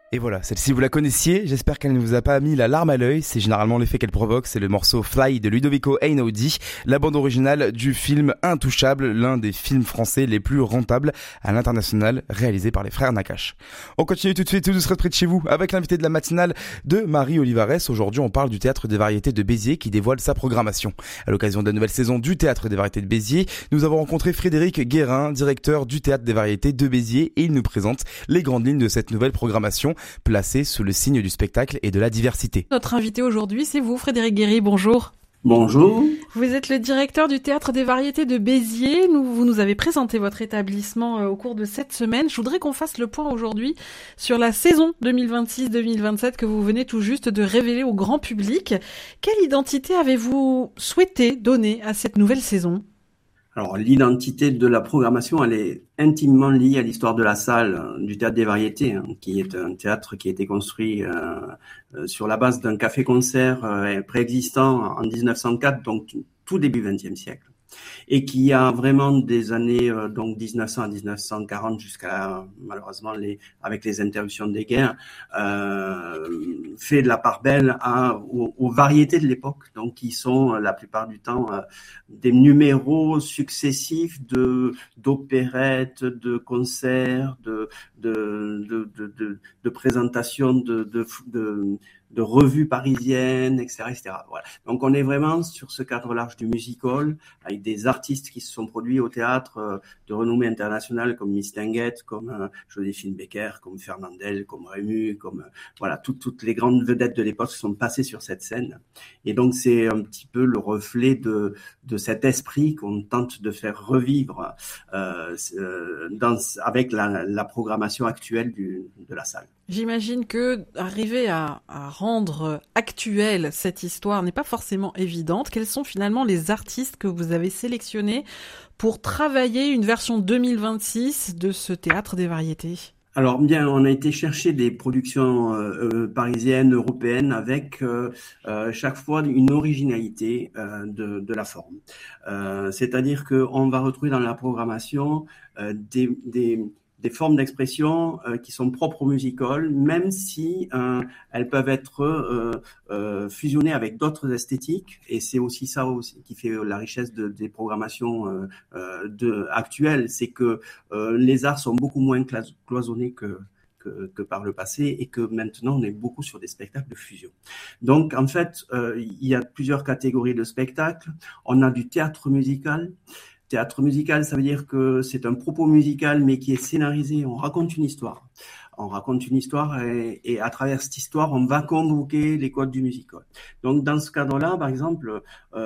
Et voilà, celle-ci vous la connaissiez, j'espère qu'elle ne vous a pas mis la larme à l'œil, c'est généralement l'effet qu'elle provoque, c'est le morceau Fly de Ludovico Einaudi, la bande originale du film Intouchable, l'un des films français les plus rentables à l'international, réalisé par les frères Nakache. On continue tout de suite, tout doucement près de chez vous, avec l'invité de la matinale de Marie Olivares. Aujourd'hui, on parle du Théâtre des Variétés de Béziers qui dévoile sa programmation. À l'occasion de la nouvelle saison du Théâtre des Variétés de Béziers, nous avons rencontré Frédéric Guérin, directeur du Théâtre des Variétés de Béziers, et il nous présente les grandes lignes de cette nouvelle programmation, placé sous le signe du spectacle et de la diversité. Notre invité aujourd'hui, c'est vous, Frédéric Guéry, bonjour. Bonjour. Vous êtes le directeur du Théâtre des Variétés de Béziers. Vous nous avez présenté votre établissement au cours de cette semaine. Je voudrais qu'on fasse le point aujourd'hui sur la saison 2026-2027 que vous venez tout juste de révéler au grand public. Quelle identité avez-vous souhaité donner à cette nouvelle saison ? Alors, l'identité de la programmation, elle est intimement liée à l'histoire de la salle du Théâtre des Variétés, qui est un théâtre qui a été construit sur la base d'un café-concert préexistant en 1904, donc tout début XXe siècle, et qui a vraiment des années donc 1900 à 1940 jusqu'à malheureusement avec les interruptions des guerres fait de la part belle aux variétés de l'époque, donc qui sont la plupart du temps des numéros successifs d'opérettes, de concerts, de présentations de revues parisiennes, etc., etc. Voilà. Donc, on est vraiment sur ce cadre large du music-hall, avec des artistes qui se sont produits au théâtre de renommée internationale, comme Miss Tinguette, comme Joséphine Baker, comme Fernandel, comme Rému, comme voilà, toutes les grandes vedettes de l'époque sont passées sur cette scène. Et donc, c'est un petit peu le reflet de cet esprit qu'on tente de faire revivre avec la programmation actuelle de la salle. J'imagine que arriver à rendre actuelle cette histoire n'est pas forcément évidente. Quels sont finalement les artistes que vous avez sélectionnés pour travailler une version 2026 de ce Théâtre des Variétés ? Alors bien, on a été chercher des productions parisiennes, européennes, avec chaque fois une originalité de la forme. C'est-à-dire qu'on va retrouver dans la programmation des formes d'expression qui sont propres au musical, même si elles peuvent être fusionnées avec d'autres esthétiques, et c'est aussi ça aussi qui fait la richesse des programmations actuelles, c'est que les arts sont beaucoup moins cloisonnés que par le passé, et que maintenant on est beaucoup sur des spectacles de fusion. Donc en fait, il y a plusieurs catégories de spectacles. On a du théâtre musical. Théâtre musical, ça veut dire que c'est un propos musical, mais qui est scénarisé. On raconte une histoire. On raconte une histoire et à travers cette histoire, on va convoquer les codes du musical. Donc, dans ce cadre-là, par exemple,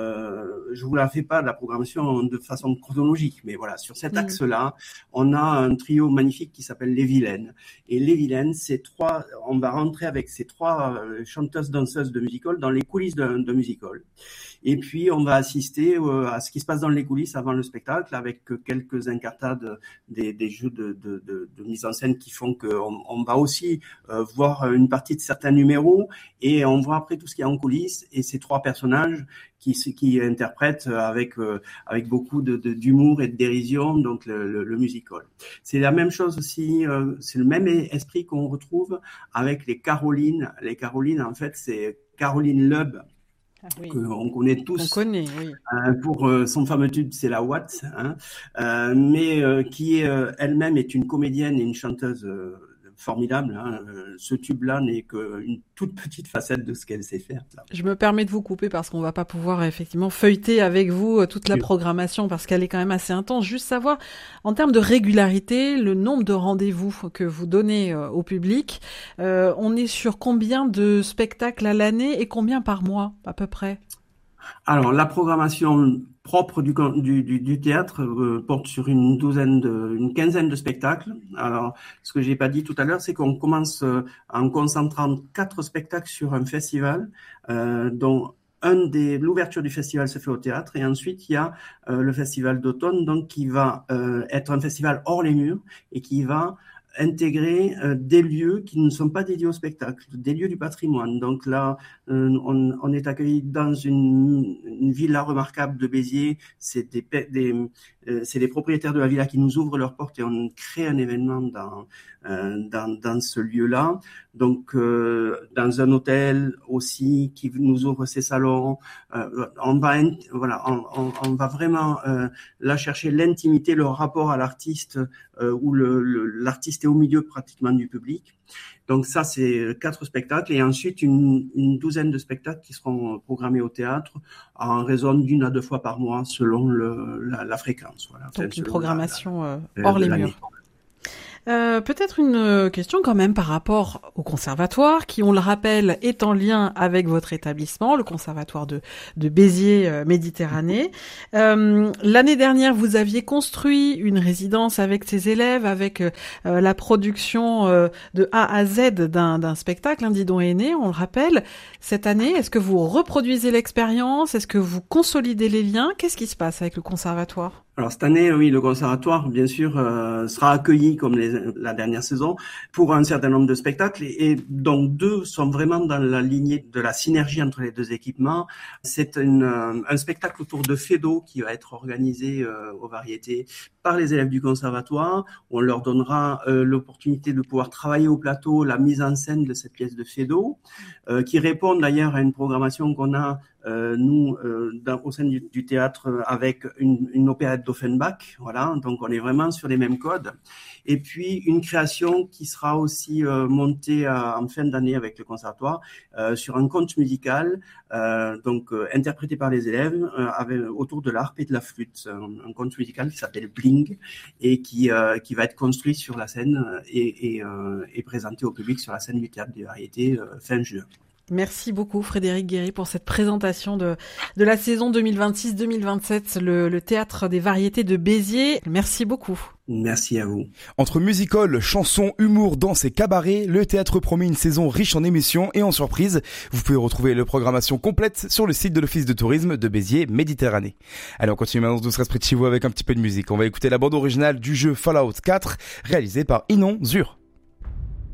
je vous la fais pas la programmation de façon chronologique, mais voilà, sur cet axe-là, on a un trio magnifique qui s'appelle Les Vilaines. Et Les Vilaines, on va rentrer avec ces trois chanteuses-danseuses de musical dans les coulisses d'un musical. Et puis, on va assister à ce qui se passe dans les coulisses avant le spectacle, avec quelques incartades des jeux de mise en scène qui font qu'on va aussi voir une partie de certains numéros, et on voit après tout ce qu'il y a en coulisses, et ces trois personnages qui interprètent avec beaucoup d'humour et de dérision, donc le musical. C'est la même chose aussi, c'est le même esprit qu'on retrouve avec les Carolines. Les Carolines, en fait, c'est Caroline Loeb, qu'on connaît tous. On connaît, oui. Pour son fameux tube, c'est la Watt, mais qui elle-même est une comédienne et une chanteuse formidable. Ce tube-là n'est qu'une toute petite facette de ce qu'elle sait faire. Là. Je me permets de vous couper parce qu'on va pas pouvoir effectivement feuilleter avec vous toute la programmation, parce qu'elle est quand même assez intense. Juste savoir, en termes de régularité, le nombre de rendez-vous que vous donnez au public, on est sur combien de spectacles à l'année et combien par mois à peu près ? Alors, la programmation propre du théâtre porte sur une quinzaine de spectacles. Alors, ce que j'ai pas dit tout à l'heure, c'est qu'on commence en concentrant 4 spectacles sur un festival, dont l'ouverture du festival se fait au théâtre, et ensuite il y a le festival d'automne, donc qui va être un festival hors les murs et qui va intégrer des lieux qui ne sont pas dédiés au spectacle, des lieux du patrimoine. Donc là, on est accueilli dans une villa remarquable de Béziers. C'est des propriétaires de la villa qui nous ouvrent leurs portes et on crée un événement dans ce lieu-là. Donc dans un hôtel aussi qui nous ouvre ses salons. On va vraiment là chercher l'intimité, le rapport à l'artiste où l'artiste est au milieu pratiquement du public. Donc ça, c'est 4 spectacles et ensuite une douzaine de spectacles qui seront programmés au théâtre en raison d'1 à 2 fois par mois selon la fréquence. Voilà. Donc une programmation hors les murs. Peut-être une question quand même par rapport au conservatoire qui, on le rappelle, est en lien avec votre établissement, le conservatoire de Béziers Méditerranée. L'année dernière, vous aviez construit une résidence avec ses élèves, avec la production de A à Z d'un spectacle, Didon est né, on le rappelle. Cette année, est-ce que vous reproduisez l'expérience? Est-ce que vous consolidez les liens? Qu'est-ce qui se passe avec le conservatoire? Alors cette année, oui, le conservatoire, bien sûr, sera accueilli comme la dernière saison pour un certain nombre de spectacles et donc 2 sont vraiment dans la lignée de la synergie entre les 2 équipements. C'est un spectacle autour de Feydeau qui va être organisé aux Variétés par les élèves du conservatoire. On leur donnera l'opportunité de pouvoir travailler au plateau la mise en scène de cette pièce de Feydeau qui répond d'ailleurs à une programmation qu'on a nous au sein du théâtre avec une opérette d'Offenbach, voilà, donc on est vraiment sur les mêmes codes. Et puis une création qui sera aussi montée en fin d'année avec le conservatoire sur un conte musical, interprété par les élèves autour de l'harpe et de la flûte, un conte musical qui s'appelle Bling et qui va être construit sur la scène et présenté au public sur la scène du théâtre des Variétés fin juin. Merci beaucoup Frédéric Guéry pour cette présentation de la saison 2026-2027, le Théâtre des Variétés de Béziers. Merci beaucoup. Merci à vous. Entre music-hall, chansons, humour, danse et cabaret, le théâtre promet une saison riche en émissions et en surprises. Vous pouvez retrouver la programmation complète sur le site de l'Office de tourisme de Béziers Méditerranée. Allez, on continue maintenant doucement près de chez vous avec un petit peu de musique. On va écouter la bande originale du jeu Fallout 4, réalisée par Inon Zur.